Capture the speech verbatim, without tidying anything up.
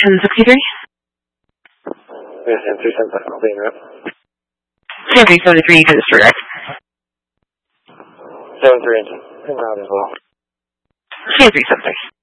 ten sixty-three. Yes, ten three seven five, I'll be in route. ten three seventy-three, you can disregard. seven three engine, en route as well. ten three seventy-three.